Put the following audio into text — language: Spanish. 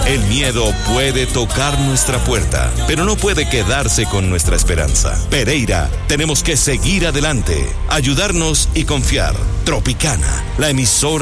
El miedo puede tocar nuestra puerta, pero no puede quedarse con nuestra esperanza. Pereira, tenemos que seguir adelante, ayudarnos y confiar. Tropicana, la emisora